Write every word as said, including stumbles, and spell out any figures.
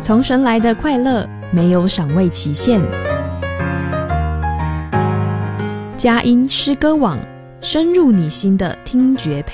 从神来的快乐没有赏味期限。佳音诗歌网，深入你心的听觉